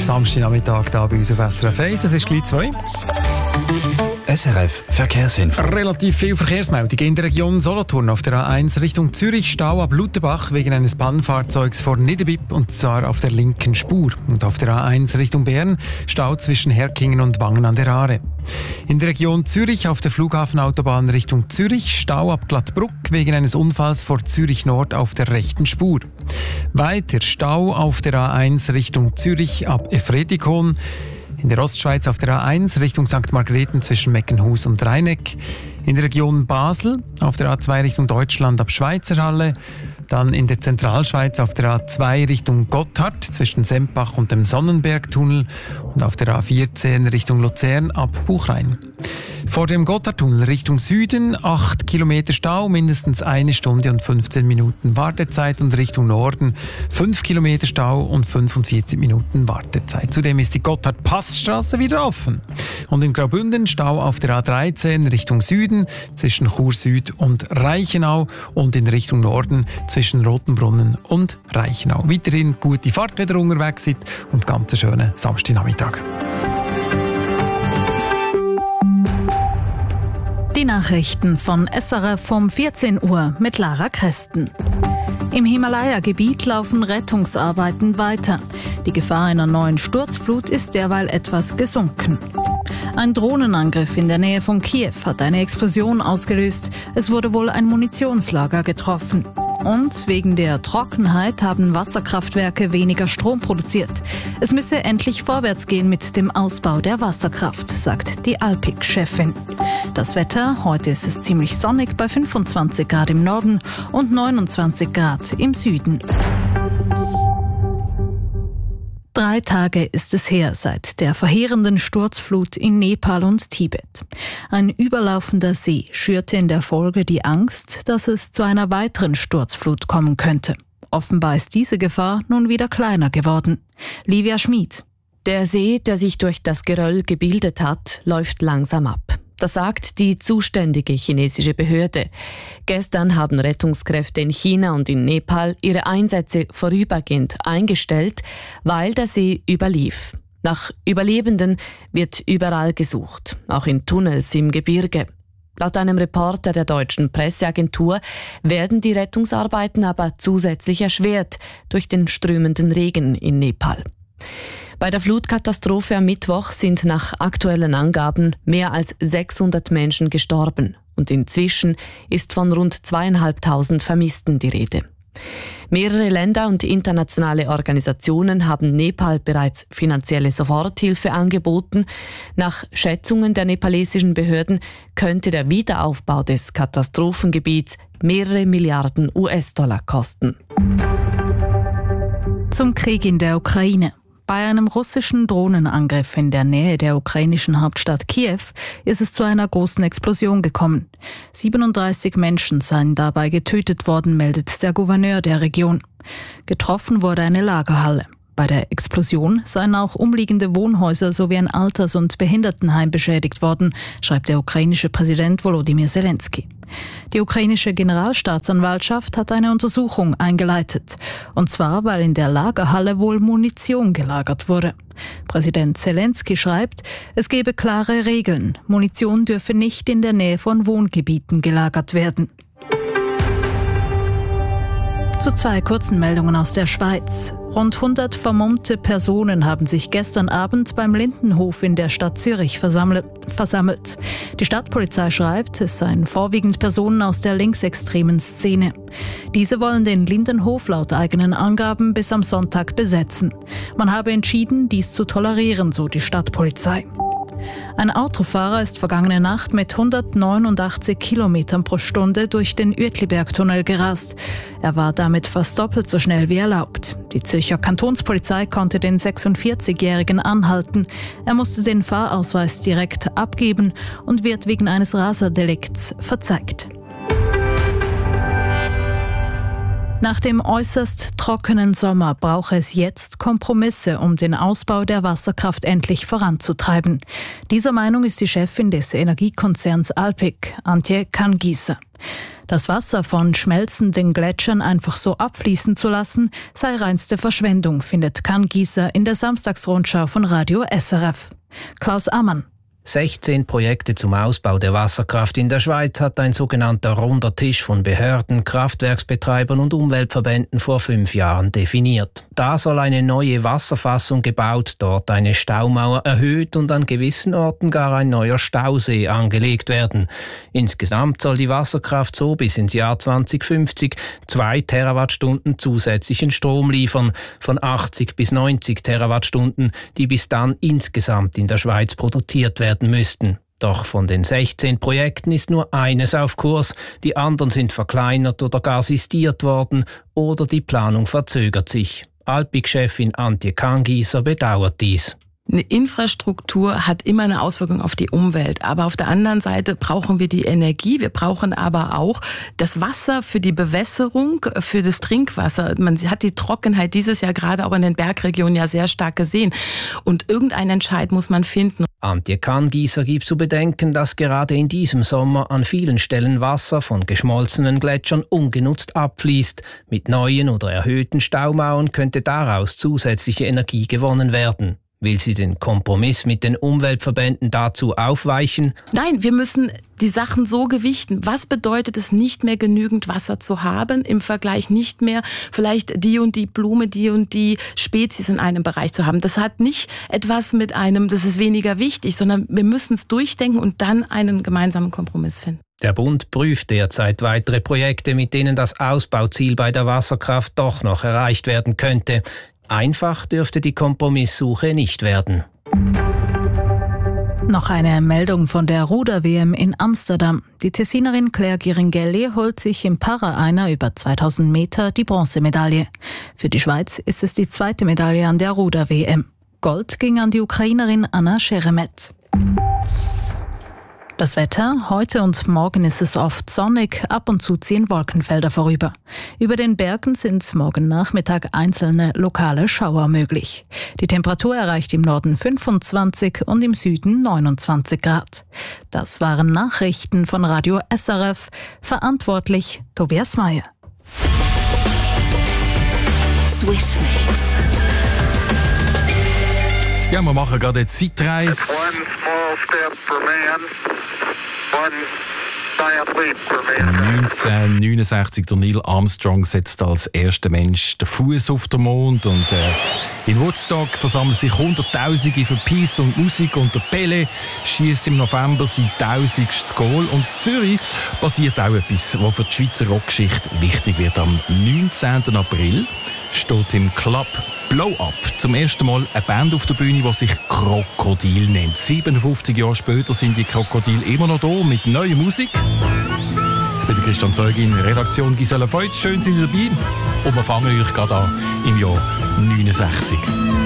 Samstagnachmittag hier bei uns auf SRF 1. Es ist gleich 2. SRF Verkehrsinfo. Relativ viel Verkehrsmeldungen in der Region Solothurn. Auf der A1 Richtung Zürich Stau ab Lutherbach wegen eines Pannenfahrzeugs vor Niederbipp, und zwar auf der linken Spur. Und auf der A1 Richtung Bern Stau zwischen Herkingen und Wangen an der Aare. In der Region Zürich auf der Flughafenautobahn Richtung Zürich Stau ab Glattbruck wegen eines Unfalls vor Zürich Nord auf der rechten Spur. Weiter Stau auf der A1 Richtung Zürich ab Efretikon. In der Ostschweiz auf der A1 Richtung St. Margrethen zwischen Meckenhus und Rheineck. In der Region Basel auf der A2 Richtung Deutschland ab Schweizerhalle. Dann in der Zentralschweiz auf der A2 Richtung Gotthard zwischen Sempach und dem Sonnenbergtunnel. Und auf der A14 Richtung Luzern ab Buchrein. Vor dem Gotthardtunnel Richtung Süden 8 Kilometer Stau, mindestens 1 Stunde und 15 Minuten Wartezeit, und Richtung Norden 5 Kilometer Stau und 45 Minuten Wartezeit. Zudem ist die Gotthard-Passstraße wieder offen. Und in Graubünden Stau auf der A13 Richtung Süden zwischen Chur Süd und Reichenau, und in Richtung Norden zwischen Rotenbrunnen und Reichenau. Weiterhin gute Fahrt, wenn ihr unterwegs seid, und ganz einen schönen Samstagnachmittag. Die Nachrichten von SRF um 14 Uhr mit Lara Kresten. Im Himalaya-Gebiet laufen Rettungsarbeiten weiter. Die Gefahr einer neuen Sturzflut ist derweil etwas gesunken. Ein Drohnenangriff in der Nähe von Kiew hat eine Explosion ausgelöst. Es wurde wohl ein Munitionslager getroffen. Und wegen der Trockenheit haben Wasserkraftwerke weniger Strom produziert. Es müsse endlich vorwärts gehen mit dem Ausbau der Wasserkraft, sagt die Alpic-Chefin. Das Wetter: heute ist es ziemlich sonnig bei 25 Grad im Norden und 29 Grad im Süden. 3 Tage ist es her seit der verheerenden Sturzflut in Nepal und Tibet. Ein überlaufender See schürte in der Folge die Angst, dass es zu einer weiteren Sturzflut kommen könnte. Offenbar ist diese Gefahr nun wieder kleiner geworden. Livia Schmid. Der See, der sich durch das Geröll gebildet hat, läuft langsam ab. Das sagt die zuständige chinesische Behörde. Gestern haben Rettungskräfte in China und in Nepal ihre Einsätze vorübergehend eingestellt, weil der See überlief. Nach Überlebenden wird überall gesucht, auch in Tunnels im Gebirge. Laut einem Reporter der deutschen Presseagentur werden die Rettungsarbeiten aber zusätzlich erschwert durch den strömenden Regen in Nepal. Bei der Flutkatastrophe am Mittwoch sind nach aktuellen Angaben mehr als 600 Menschen gestorben, und inzwischen ist von rund 2'500 Vermissten die Rede. Mehrere Länder und internationale Organisationen haben Nepal bereits finanzielle Soforthilfe angeboten. Nach Schätzungen der nepalesischen Behörden könnte der Wiederaufbau des Katastrophengebiets mehrere Milliarden US-Dollar kosten. Zum Krieg in der Ukraine. Bei einem russischen Drohnenangriff in der Nähe der ukrainischen Hauptstadt Kiew ist es zu einer großen Explosion gekommen. 37 Menschen seien dabei getötet worden, meldet der Gouverneur der Region. Getroffen wurde eine Lagerhalle. Bei der Explosion seien auch umliegende Wohnhäuser sowie ein Alters- und Behindertenheim beschädigt worden, schreibt der ukrainische Präsident Volodymyr Zelensky. Die ukrainische Generalstaatsanwaltschaft hat eine Untersuchung eingeleitet. Und zwar, weil in der Lagerhalle wohl Munition gelagert wurde. Präsident Zelensky schreibt, es gebe klare Regeln. Munition dürfe nicht in der Nähe von Wohngebieten gelagert werden. Zu 2 kurzen Meldungen aus der Schweiz. Rund 100 vermummte Personen haben sich gestern Abend beim Lindenhof in der Stadt Zürich versammelt. Die Stadtpolizei schreibt, es seien vorwiegend Personen aus der linksextremen Szene. Diese wollen den Lindenhof laut eigenen Angaben bis am Sonntag besetzen. Man habe entschieden, dies zu tolerieren, so die Stadtpolizei. Ein Autofahrer ist vergangene Nacht mit 189 Kilometern pro Stunde durch den Uetlibergtunnel gerast. Er war damit fast doppelt so schnell wie erlaubt. Die Zürcher Kantonspolizei konnte den 46-Jährigen anhalten. Er musste den Fahrausweis direkt abgeben und wird wegen eines Raserdelikts verzeigt. Nach dem äußerst trockenen Sommer brauche es jetzt Kompromisse, um den Ausbau der Wasserkraft endlich voranzutreiben. Dieser Meinung ist die Chefin des Energiekonzerns Alpiq, Antje Kangieser. Das Wasser von schmelzenden Gletschern einfach so abfließen zu lassen, sei reinste Verschwendung, findet Kangieser in der Samstagsrundschau von Radio SRF. Klaus Ammann. 16 Projekte zum Ausbau der Wasserkraft in der Schweiz hat ein sogenannter runder Tisch von Behörden, Kraftwerksbetreibern und Umweltverbänden vor 5 Jahren definiert. Da soll eine neue Wasserfassung gebaut, dort eine Staumauer erhöht und an gewissen Orten gar ein neuer Stausee angelegt werden. Insgesamt soll die Wasserkraft so bis ins Jahr 2050 2 Terawattstunden zusätzlichen Strom liefern, von 80 bis 90 Terawattstunden, die bis dann insgesamt in der Schweiz produziert werden müssten. Doch von den 16 Projekten ist nur eines auf Kurs, die anderen sind verkleinert oder gar sistiert worden oder die Planung verzögert sich. Alpiq-Chefin Antje Kangieser bedauert dies. Eine Infrastruktur hat immer eine Auswirkung auf die Umwelt, aber auf der anderen Seite brauchen wir die Energie, wir brauchen aber auch das Wasser für die Bewässerung, für das Trinkwasser. Man hat die Trockenheit dieses Jahr gerade auch in den Bergregionen ja sehr stark gesehen und irgendeinen Entscheid muss man finden. Antje Kangieser gibt zu bedenken, dass gerade in diesem Sommer an vielen Stellen Wasser von geschmolzenen Gletschern ungenutzt abfließt. Mit neuen oder erhöhten Staumauern könnte daraus zusätzliche Energie gewonnen werden. Will sie den Kompromiss mit den Umweltverbänden dazu aufweichen? Nein, wir müssen die Sachen so gewichten. Was bedeutet es, nicht mehr genügend Wasser zu haben, im Vergleich nicht mehr vielleicht die und die Blume, die und die Spezies in einem Bereich zu haben? Das hat nicht etwas mit einem, das ist weniger wichtig, sondern wir müssen es durchdenken und dann einen gemeinsamen Kompromiss finden. Der Bund prüft derzeit weitere Projekte, mit denen das Ausbauziel bei der Wasserkraft doch noch erreicht werden könnte. Einfach dürfte die Kompromisssuche nicht werden. Noch eine Meldung von der Ruder-WM in Amsterdam. Die Tessinerin Claire Giringelli holt sich im Para-Einer über 2000 Meter die Bronzemedaille. Für die Schweiz ist es die zweite Medaille an der Ruder-WM. Gold ging an die Ukrainerin Anna Scheremet. Das Wetter: Heute und morgen ist es oft sonnig, ab und zu ziehen Wolkenfelder vorüber. Über den Bergen sind morgen Nachmittag einzelne lokale Schauer möglich. Die Temperatur erreicht im Norden 25 und im Süden 29 Grad. Das waren Nachrichten von Radio SRF. Verantwortlich Tobias Meyer. Swissmade. Ja, wir machen gerade eine Zeitreise. 1969, der Neil Armstrong setzt als erster Mensch den Fuß auf den Mond und in Woodstock versammeln sich Hunderttausende für Peace und Musik und der Pelé schießt im November sein 1000. Goal. Und in Zürich passiert auch etwas, was für die Schweizer Rockgeschichte wichtig wird. Am 19. April steht im Club Blow Up zum ersten Mal eine Band auf der Bühne, die sich Krokodil nennt. 57 Jahre später sind die Krokodil immer noch da mit neuer Musik. Ich bin der Christian Zeugin, Redaktion Gisela Feutz. Schön, sind Sie dabei. Und wir fangen euch gerade an im Jahr 69.